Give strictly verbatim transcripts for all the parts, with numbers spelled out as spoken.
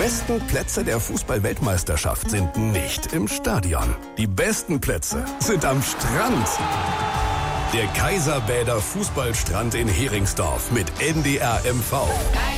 besten Plätze der Fußball-Weltmeisterschaft sind nicht im Stadion. Die besten Plätze sind am Strand. Der Kaiserbäder Fußballstrand in Heringsdorf mit N D R M V.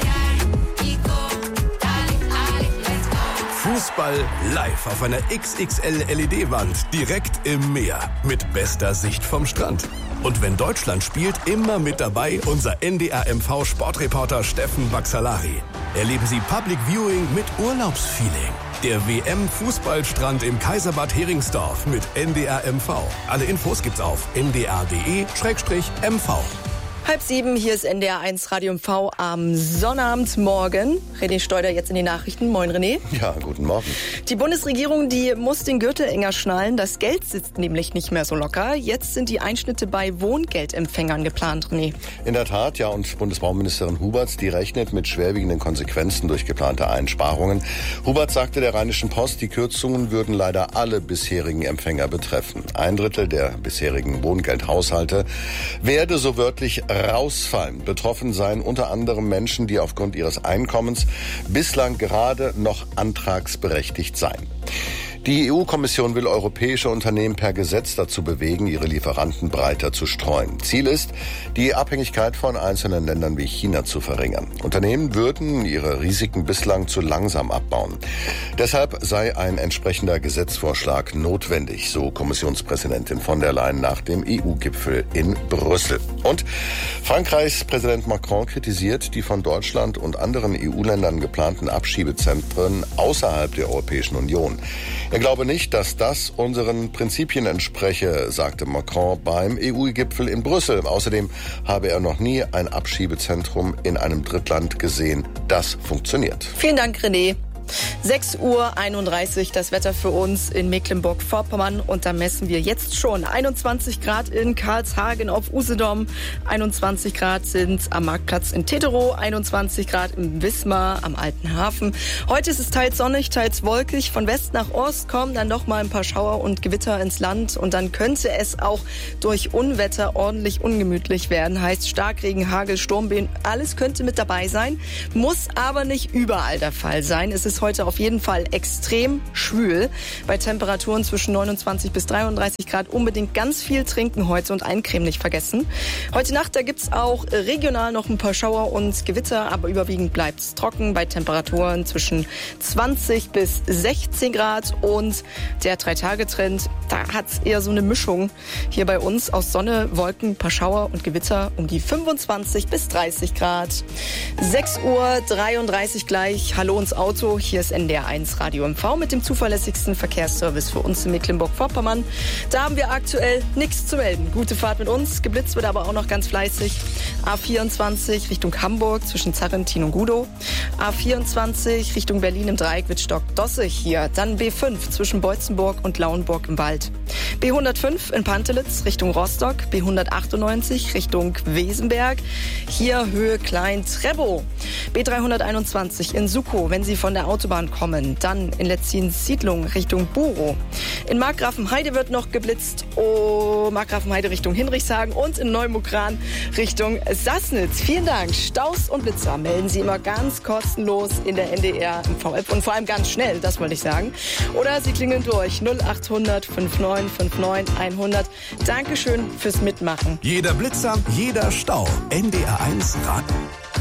Fußball live auf einer X X L L E D-Wand direkt im Meer mit bester Sicht vom Strand. Und wenn Deutschland spielt, immer mit dabei unser N D R M V-Sportreporter Steffen Baxalari. Erleben Sie Public Viewing mit Urlaubsfeeling. Der W M-Fußballstrand im Kaiserbad Heringsdorf mit N D R M V. Alle Infos gibt's auf n d r punkt d e slash m v. Halb sieben, hier ist N D R eins Radio M V am Sonnabendmorgen. René Steuder jetzt in die Nachrichten. Moin René. Ja, guten Morgen. Die Bundesregierung, die muss den Gürtel enger schnallen. Das Geld sitzt nämlich nicht mehr so locker. Jetzt sind die Einschnitte bei Wohngeldempfängern geplant, René. In der Tat, ja, und Bundesbauministerin Huberts, die rechnet mit schwerwiegenden Konsequenzen durch geplante Einsparungen. Huberts sagte der Rheinischen Post, die Kürzungen würden leider alle bisherigen Empfänger betreffen. Ein Drittel der bisherigen Wohngeldhaushalte werde so wörtlich rausfallen. Betroffen seien unter anderem Menschen, die aufgrund ihres Einkommens bislang gerade noch antragsberechtigt seien. Die E U-Kommission will europäische Unternehmen per Gesetz dazu bewegen, ihre Lieferanten breiter zu streuen. Ziel ist, die Abhängigkeit von einzelnen Ländern wie China zu verringern. Unternehmen würden ihre Risiken bislang zu langsam abbauen. Deshalb sei ein entsprechender Gesetzvorschlag notwendig, so Kommissionspräsidentin von der Leyen nach dem E U-Gipfel in Brüssel. Und Frankreichs Präsident Macron kritisiert die von Deutschland und anderen E U-Ländern geplanten Abschiebezentren außerhalb der Europäischen Union. Er glaube nicht, dass das unseren Prinzipien entspreche, sagte Macron beim E U-Gipfel in Brüssel. Außerdem habe er noch nie ein Abschiebezentrum in einem Drittland gesehen, das funktioniert. Vielen Dank, René. sechs Uhr einunddreißig, das Wetter für uns in Mecklenburg-Vorpommern. Und da messen wir jetzt schon einundzwanzig Grad in Karlshagen auf Usedom, einundzwanzig Grad sind am Marktplatz in Teterow, einundzwanzig Grad im Wismar am Alten Hafen. Heute ist es teils sonnig, teils wolkig. Von West nach Ost kommen dann noch mal ein paar Schauer und Gewitter ins Land. Und dann könnte es auch durch Unwetter ordentlich ungemütlich werden. Heißt Starkregen, Hagel, Sturmböen, alles könnte mit dabei sein. Muss aber nicht überall der Fall sein. Es ist heute auf jeden Fall extrem schwül. Bei Temperaturen zwischen neunundzwanzig bis dreiunddreißig Grad unbedingt ganz viel trinken heute und Eincreme nicht vergessen. Heute Nacht, da gibt's auch regional noch ein paar Schauer und Gewitter, aber überwiegend bleibt's trocken bei Temperaturen zwischen zwanzig bis sechzehn Grad. Und der Drei-Tage-Trend, da hat's eher so eine Mischung hier bei uns aus Sonne, Wolken, paar Schauer und Gewitter um die fünfundzwanzig bis dreißig Grad. sechs Uhr dreiunddreißig gleich. Hallo ins Auto. Hier ist N D R eins Radio M V mit dem zuverlässigsten Verkehrsservice für uns in Mecklenburg-Vorpommern. Da haben wir aktuell nichts zu melden. Gute Fahrt mit uns. Geblitzt wird aber auch noch ganz fleißig. A vierundzwanzig Richtung Hamburg zwischen Zarrentin und Gudow. A vierundzwanzig Richtung Berlin im Dreieck wird Stock-Dossig hier. Dann B fünf zwischen Beutzenburg und Lauenburg im Wald. B hundertfünf in Pantelitz Richtung Rostock. B hundertachtundneunzig Richtung Wesenberg. Hier Höhe Klein-Trebow. B dreihunderteinundzwanzig in Sukow, wenn Sie von der Autobahn kommen. Dann in Letzins Siedlung Richtung Burow. In Markgrafenheide wird noch geblitzt. Oh, Markgrafenheide Richtung Hinrichshagen und in Neumukran Richtung Sassnitz. Vielen Dank. Staus und Blitzer melden Sie immer ganz kostenlos in der N D R M V-App und vor allem ganz schnell, das wollte ich sagen. Oder Sie klingeln durch null achthundert neunundfünfzig neunundfünfzig hundert. Dankeschön fürs Mitmachen. Jeder Blitzer, jeder Stau. N D R eins Radio.